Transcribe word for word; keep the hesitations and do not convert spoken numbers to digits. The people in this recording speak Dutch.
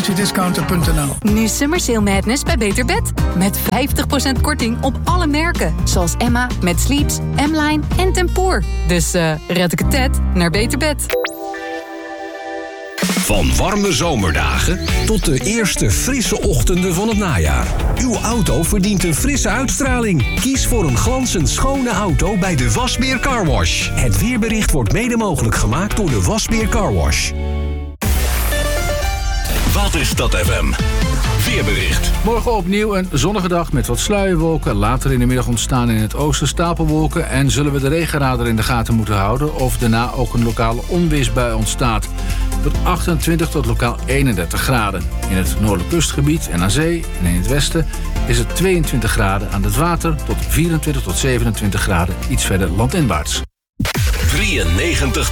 emotiediscounter punt n l. Nu Summer Sale Madness bij Beter Bed. Met vijftig procent korting op alle merken. Zoals Emma, Met Sleeps, M-Line en Tempoor. Dus uh, red ik het Ted naar Beter Bed. Van warme zomerdagen tot de eerste frisse ochtenden van het najaar. Uw auto verdient een frisse uitstraling. Kies voor een glanzend schone auto bij de Wasbeer Car Wash. Het weerbericht wordt mede mogelijk gemaakt door de Wasbeer Car Wash. Wat is dat F M? Weerbericht. Morgen opnieuw een zonnige dag met wat sluierwolken. Later in de middag ontstaan in het oosten stapelwolken. En zullen we de regenradar in de gaten moeten houden of daarna ook een lokale onweersbui ontstaat. Tot achtentwintig tot lokaal eenendertig graden. In het noordelijk kustgebied en aan zee en in het westen is het tweeëntwintig graden aan het water tot vierentwintig tot zevenentwintig graden iets verder landinwaarts. drieënnegentig